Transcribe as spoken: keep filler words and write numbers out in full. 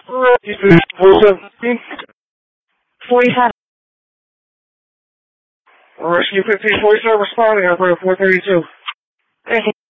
four seventeen. forty-seven. Rescue fifteen forty-seven responding, operator four thirty-two.